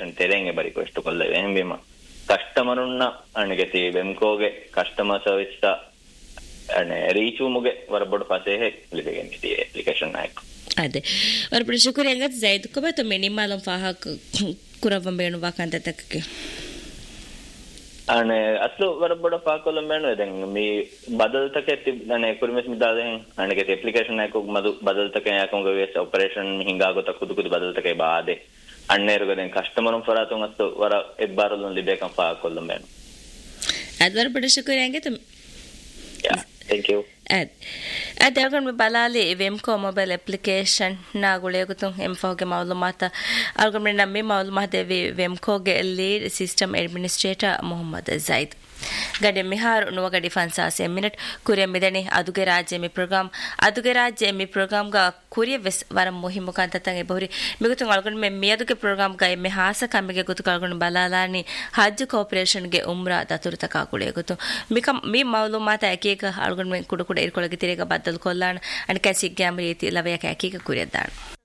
Application ತೆರೆಂಗೆ ಬರಿ request ಕೊಲ್ಲವೆ ಎಂಬಿಮ ಕಸ್ಟಮರುನ್ನ ಅಣಿಗೆತಿ ಬೆಂಕೋಗೆ customer service ಅನೆ reach ಮುಗೆ ವರಬೊಡು ಪಾಸೆ ಲಿಬೆಗೆ ನಿತಿ application ನಾಯಕ ಅದೇ ವರಬೊಡು ಶುಕ್ರಿಯ ಅಂಗತ್ ಜೈದ್ ಕೊಬತ ಮಿನಿಮಲಂ ಫಾಹಕ್ ಕುರವಂ ಬೇಣು ವಾಕಂತ ತಕ್ಕಗೆ ಅನೆ ಅಸ್ಲು ವರಬೊಡು ಫಾಕೊಲ್ಲಂ ಬೇಣು ಎದೆಂ ಮಿ ಬದಲ್ತಕೆ ಅನೆ ಕುರಿಮೆಸ್ ಮಿದಾದೆಂ ಅಣಿಗೆತಿ ಅಪ್ಲಿಕೇಶನ್ ನಾಯಕ ಮದು ಬದಲ್ತಕೆ ಯಾಕೊಂಗ ವೇಸ್ ಆಪರೇಷನ್ ಹಿಂಗಾಗೋತ ಕುದು ಬದಲ್ತಕೆ ಬಾದೆ ಅಣ್ಣೇರುಗದೆಂ ಕಸ್ಟಮರುಂ ಫರಾತುಂ ಅಸ್ಲು ವರ ಎಬ್ಬಾರಲು ಲಿಬೇಕಂ ಫಾಕೊಲ್ಲಂ ಬೇಣು ಅದ್ ವರಬೊಡು ಶುಕ್ರಿಯ ಅಂಗತ್ Thank you. At Algon Balali, Vimco mobile application, Nagulegutung, Mfoge Maulumata, Algon Nami Maulmadevi, Vimco lead system administrator Muhammad Zaid. Gade Mihar Nuagadi Fansas a minute, Kuria Midani, Adugeraj Emi program ga Kuria Vis Varam Mohimukanta Bori, Migutung Algon Meaduke program guy Mihasa Kamige Gutukalgon Balalani, Haju Corporation ge Umra, Daturtaka Kulegutu. Mikam me Maulumata Akeka, Algon Kudukuda Kolagitega Batal Kolan, and Kasi Gamri Lavaka Akika Kuriadan.